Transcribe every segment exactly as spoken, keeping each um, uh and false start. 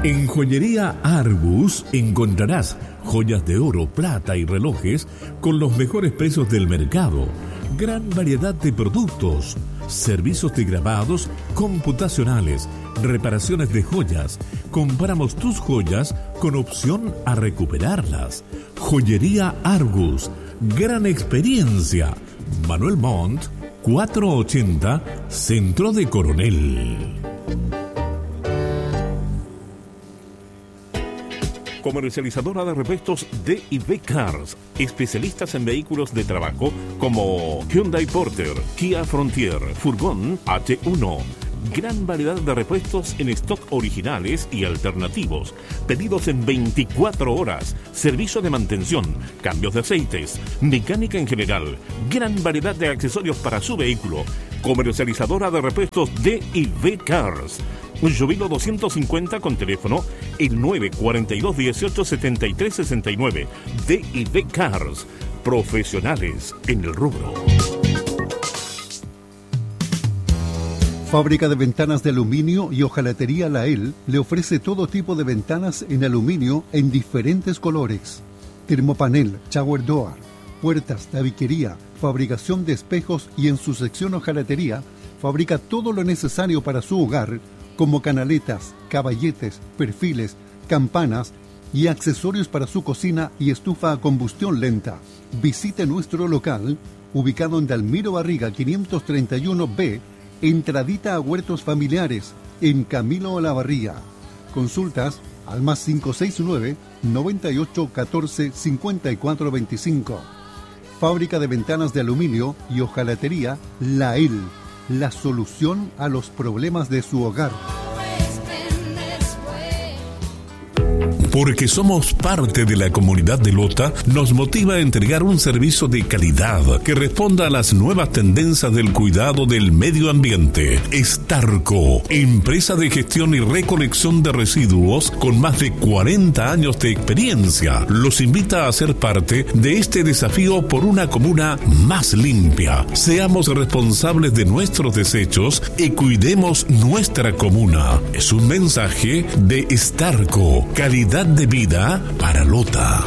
En Joyería Argus encontrarás joyas de oro, plata y relojes con los mejores precios del mercado. Gran variedad de productos, servicios de grabados computacionales, reparaciones de joyas. Compramos tus joyas con opción a recuperarlas. Joyería Argus, gran experiencia. Manuel Montt, cuatrocientos ochenta, Centro de Coronel. Comercializadora de repuestos D y B Cars, especialistas en vehículos de trabajo como Hyundai Porter, Kia Frontier, Furgón H uno. Gran variedad de repuestos en stock originales y alternativos. Pedidos en veinticuatro horas. Servicio de mantención, cambios de aceites, mecánica en general. Gran variedad de accesorios para su vehículo. Comercializadora de repuestos D y B Cars. Jovilo doscientos cincuenta con teléfono el nueve cuatro dos dieciocho setenta y tres sesenta y nueve. D y B Cars, profesionales en el rubro. Fábrica de Ventanas de Aluminio y Hojalatería Lael le ofrece todo tipo de ventanas en aluminio en diferentes colores. Termopanel, shower door, puertas, tabiquería, fabricación de espejos y en su sección hojalatería fabrica todo lo necesario para su hogar, como canaletas, caballetes, perfiles, campanas y accesorios para su cocina y estufa a combustión lenta. Visite nuestro local, ubicado en Dalmiro Barriga quinientos treinta y uno B, entradita a Huertos Familiares, en Camilo Olavarría. Consultas al más cinco seis nueve, noventa y ocho, catorce, cincuenta y cuatro veinticinco. Fábrica de Ventanas de Aluminio y Hojalatería Lael, la solución a los problemas de su hogar. Porque somos parte de la comunidad de Lota, nos motiva a entregar un servicio de calidad que responda a las nuevas tendencias del cuidado del medio ambiente. Starco, empresa de gestión y recolección de residuos con más de cuarenta años de experiencia, los invita a ser parte de este desafío por una comuna más limpia. Seamos responsables de nuestros desechos y cuidemos nuestra comuna. Es un mensaje de Starco, calidad de vida para Lota.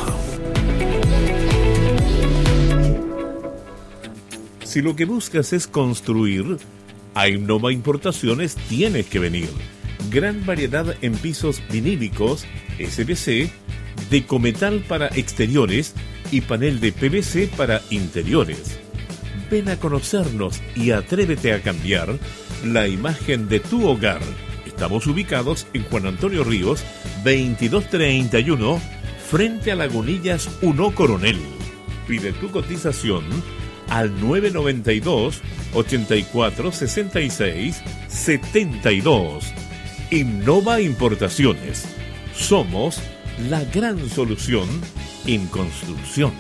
Si lo que buscas es construir, a Innova Importaciones tienes que venir. Gran variedad en pisos vinílicos, S V C, decometal para exteriores y panel de P V C para interiores. Ven a conocernos y atrévete a cambiar la imagen de tu hogar. Estamos ubicados en Juan Antonio Ríos, veintidós treinta y uno, frente a Lagunillas uno Coronel. Pide tu cotización al nueve noventa y dos, ochenta y cuatro, sesenta y seis, setenta y dos. Innova Importaciones. Somos la gran solución en construcción.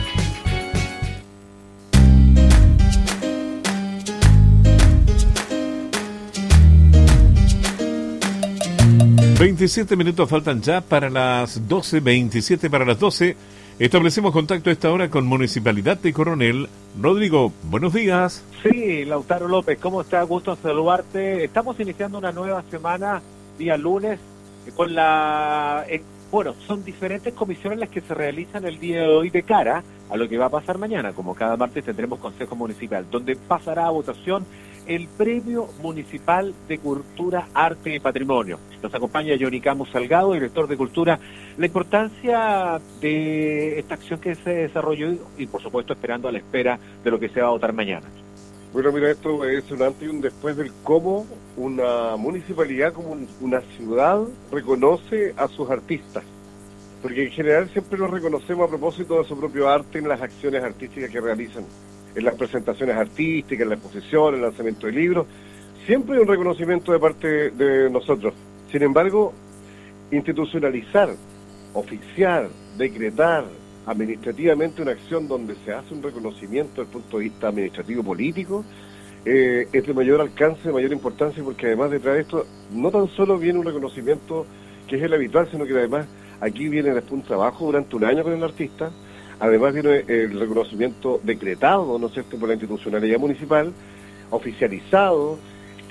veintisiete minutos faltan ya para las doce, veintisiete para las doce. Establecemos contacto a esta hora con Municipalidad de Coronel. Rodrigo, buenos días. Sí, Lautaro López, ¿cómo está? Gusto en saludarte. Estamos iniciando una nueva semana, día lunes, con la... Eh, bueno, son diferentes comisiones las que se realizan el día de hoy de cara a lo que va a pasar mañana. Como cada martes tendremos Consejo Municipal, donde pasará a votación el Premio Municipal de Cultura, Arte y Patrimonio. Nos acompaña Johnny Camus Salgado, director de Cultura. La importancia de esta acción que se desarrolló y, por supuesto, esperando a la espera de lo que se va a votar mañana. Bueno, mira, esto es un antes y un después del cómo una municipalidad, como una ciudad, reconoce a sus artistas. Porque en general siempre los reconocemos a propósito de su propio arte en las acciones artísticas que realizan, en las presentaciones artísticas, en la exposición, en el lanzamiento de libros. Siempre hay un reconocimiento de parte de nosotros. Sin embargo, institucionalizar, oficiar, decretar administrativamente una acción donde se hace un reconocimiento desde el punto de vista administrativo político eh, es de mayor alcance, de mayor importancia, porque además detrás de esto no tan solo viene un reconocimiento que es el habitual, sino que además aquí viene después un trabajo durante un año con el artista. Además viene el reconocimiento decretado, ¿no es cierto?, por la institucionalidad municipal, oficializado,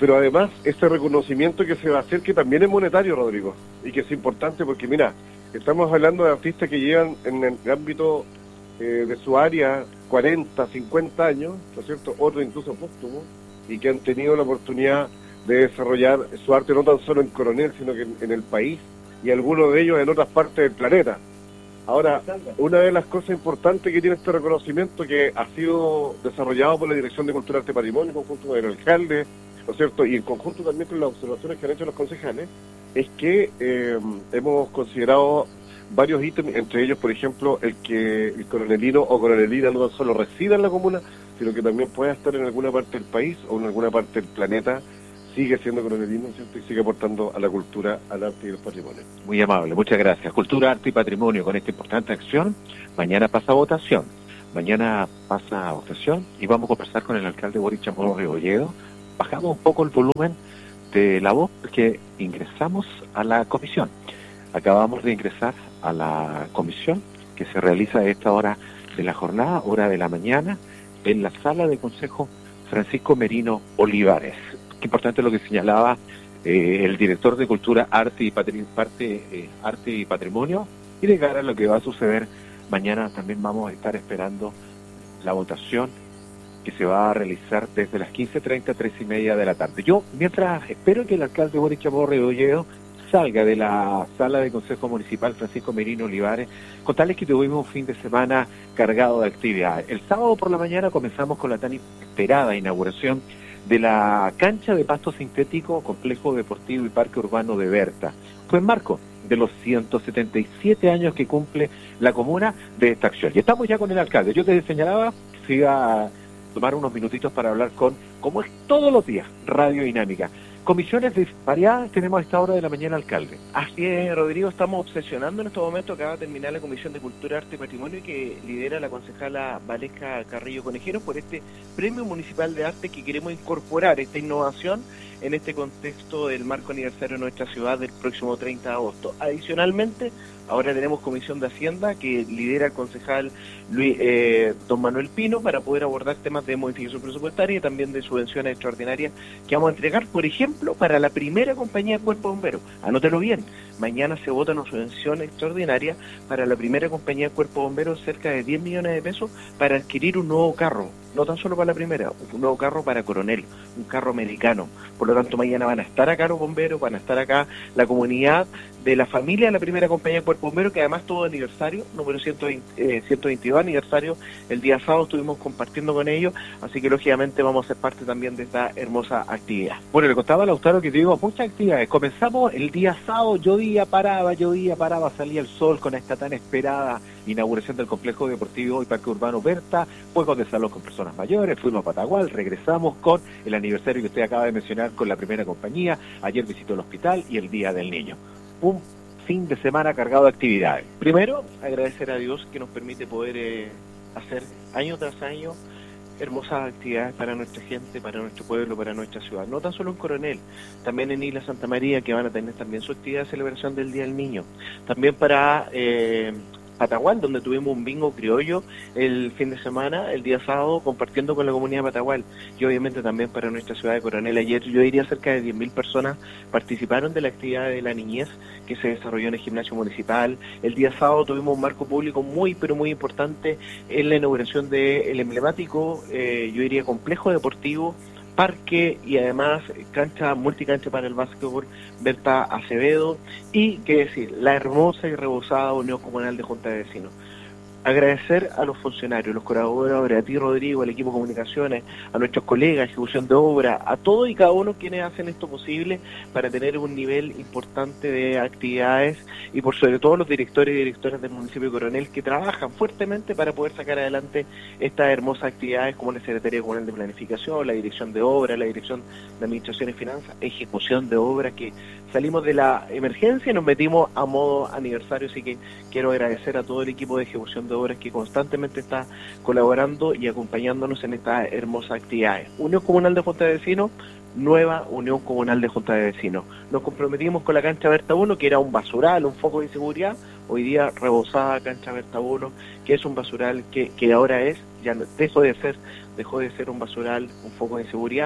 pero además ese reconocimiento que se va a hacer, que también es monetario, Rodrigo, y que es importante porque, mira, estamos hablando de artistas que llevan en el ámbito eh, de su área cuarenta, cincuenta años, ¿no es cierto?, otros incluso póstumos, y que han tenido la oportunidad de desarrollar su arte no tan solo en Coronel, sino que en, en el país, y algunos de ellos en otras partes del planeta. Ahora, una de las cosas importantes que tiene este reconocimiento, que ha sido desarrollado por la Dirección de Cultura, Arte y Patrimonio, en conjunto con el alcalde, ¿no es cierto?, y en conjunto también con las observaciones que han hecho los concejales, es que eh, hemos considerado varios ítems, entre ellos, por ejemplo, el que el coronelino o coronelina no tan solo resida en la comuna, sino que también pueda estar en alguna parte del país o en alguna parte del planeta, sigue siendo coronelino, ¿cierto?, y sigue aportando a la cultura, al arte y al patrimonio. Muy amable, muchas gracias. Cultura, arte y patrimonio, con esta importante acción, mañana pasa a votación. Mañana pasa a votación y vamos a conversar con el alcalde Boris Chamorro Rebolledo. Bajamos un poco el volumen de la voz porque ingresamos a la comisión. Acabamos de ingresar a la comisión que se realiza a esta hora de la jornada, hora de la mañana, en la sala de consejo Francisco Merino Olivares. Qué importante lo que señalaba eh, el director de Cultura, Arte y, Patri Parte, eh, Arte y Patrimonio, y de cara a lo que va a suceder mañana también vamos a estar esperando la votación que se va a realizar desde las quince treinta, tres y media de la tarde. Yo, mientras espero que el alcalde Boris Chamorro Rebolledo salga de la sala de Consejo Municipal Francisco Merino Olivares, contarles que tuvimos un fin de semana cargado de actividades. El sábado por la mañana comenzamos con la tan esperada inauguración de la cancha de pasto sintético, complejo deportivo y parque urbano de Berta. Fue en marco de los ciento setenta y siete años que cumple la comuna de esta acción. Y estamos ya con el alcalde. Yo te señalaba, se iba a tomar unos minutitos para hablar con, como es todos los días, Radio Dinámica. Comisiones variadas tenemos a esta hora de la mañana, alcalde. Así es, Rodrigo, estamos obsesionando en estos momentos. Acaba de terminar la Comisión de Cultura, Arte y Patrimonio que lidera la concejala Valesca Carrillo Conejero por este Premio Municipal de Arte que queremos incorporar, esta innovación en este contexto del marco aniversario de nuestra ciudad del próximo treinta de agosto. Adicionalmente, ahora tenemos Comisión de Hacienda que lidera el concejal Luis, eh, don Manuel Pino para poder abordar temas de modificación presupuestaria y también de subvenciones extraordinarias que vamos a entregar, por ejemplo, para la primera compañía de Cuerpo de Bomberos. Anótelo bien, mañana se vota una subvención extraordinaria para la primera compañía de Cuerpo de Bomberos, cerca de diez millones de pesos para adquirir un nuevo carro. No tan solo para la primera, un nuevo carro para Coronel, un carro americano. Por lo tanto, mañana van a estar acá los bomberos, van a estar acá la comunidad de la familia de la primera compañía de Cuerpo Bombero, que además tuvo aniversario, número ciento veinte, eh, ciento veintidós aniversario, el día sábado estuvimos compartiendo con ellos, así que lógicamente vamos a ser parte también de esta hermosa actividad. Bueno, le contaba a Lautaro que tuvimos muchas actividades. Comenzamos el día sábado, llovía, paraba, llovía, paraba, salía el sol con esta tan esperada inauguración del complejo deportivo y parque urbano Berta, juegos de salón con personas mayores, fuimos a Patagual, regresamos con el aniversario que usted acaba de mencionar con la primera compañía, ayer visitó el hospital y el Día del Niño. Un fin de semana cargado de actividades. Primero, agradecer a Dios que nos permite poder eh, hacer año tras año hermosas actividades para nuestra gente, para nuestro pueblo, para nuestra ciudad. No tan solo en Coronel, también en Isla Santa María, que van a tener también su actividad de celebración del Día del Niño. También para eh, Patagual, donde tuvimos un bingo criollo el fin de semana, el día sábado, compartiendo con la comunidad de Patagual. Y obviamente también para nuestra ciudad de Coronel. Ayer yo diría cerca de diez mil personas participaron de la actividad de la niñez que se desarrolló en el gimnasio municipal. El día sábado tuvimos un marco público muy, pero muy importante en la inauguración del emblemático, eh, yo diría, complejo deportivo, parque y además cancha, multicancha para el básquetbol Berta Acevedo, y qué decir, la hermosa y rebosada Unión Comunal de Junta de Vecinos. Agradecer a los funcionarios, los colaboradores, a ti, Rodrigo, al equipo de comunicaciones, a nuestros colegas, ejecución de obra, a todos y cada uno quienes hacen esto posible para tener un nivel importante de actividades, y por sobre todo los directores y directoras del municipio de Coronel que trabajan fuertemente para poder sacar adelante estas hermosas actividades, como la Secretaría Comunal de Planificación, la Dirección de Obra, la Dirección de Administración y Finanzas, ejecución de obra, que salimos de la emergencia y nos metimos a modo aniversario, así que quiero agradecer a todo el equipo de ejecución de obras que constantemente está colaborando y acompañándonos en estas hermosas actividades. Unión Comunal de Junta de Vecinos, nueva Unión Comunal de Junta de Vecinos. Nos comprometimos con la cancha Berta uno, que era un basural, un foco de inseguridad, hoy día rebosada cancha Berta uno, que es un basural que, que ahora es, ya dejó de ser, dejó de ser un basural, un foco de inseguridad,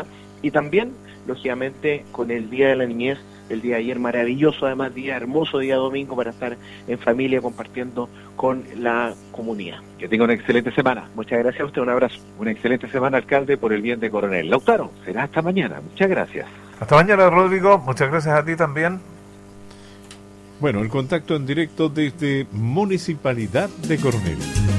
Y también, lógicamente, con el Día de la Niñez, el día de ayer maravilloso, además día hermoso, día domingo para estar en familia compartiendo con la comunidad. Que tenga una excelente semana. Muchas gracias a usted, un abrazo. Una excelente semana, alcalde, por el bien de Coronel. Lautaro, será hasta mañana. Muchas gracias. Hasta mañana, Rodrigo. Muchas gracias a ti también. Bueno, el contacto en directo desde Municipalidad de Coronel.